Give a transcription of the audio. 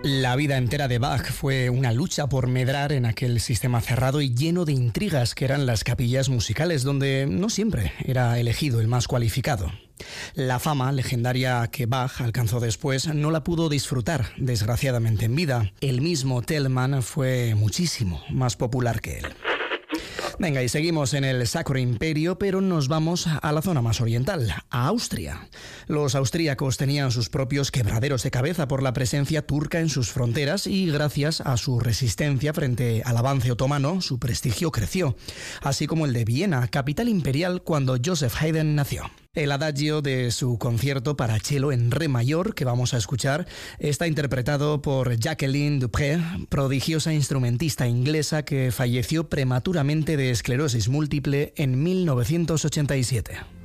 La vida entera de Bach fue una lucha por medrar en aquel sistema cerrado y lleno de intrigas que eran las capillas musicales, donde no siempre era elegido el más cualificado. La fama legendaria que Bach alcanzó después no la pudo disfrutar, desgraciadamente, en vida. El mismo Telemann fue muchísimo más popular que él. Venga, y seguimos en el Sacro Imperio, pero nos vamos a la zona más oriental, a Austria. Los austríacos tenían sus propios quebraderos de cabeza por la presencia turca en sus fronteras y gracias a su resistencia frente al avance otomano, su prestigio creció, así como el de Viena, capital imperial cuando Joseph Haydn nació. El adagio de su concierto para cello en re mayor que vamos a escuchar está interpretado por Jacqueline Dupré, prodigiosa instrumentista inglesa que falleció prematuramente de esclerosis múltiple en 1987.